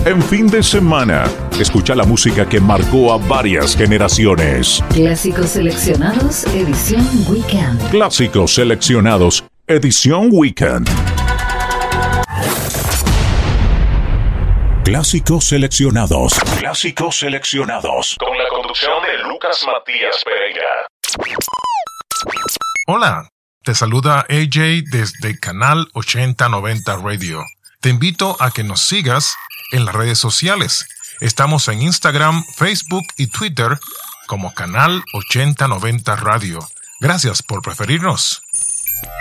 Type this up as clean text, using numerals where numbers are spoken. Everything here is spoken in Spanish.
En fin de semana, escucha la música que marcó a varias generaciones. Clásicos seleccionados, edición Weekend. Clásicos seleccionados, edición Weekend. Clásicos seleccionados. Clásicos seleccionados. Con la conducción de Lucas Matías Pereira. Hola, te saluda AJ desde Canal 8090 Radio. Te invito a que nos sigas en las redes sociales. Estamos en Instagram, Facebook y Twitter como Canal 8090 Radio. Gracias por preferirnos.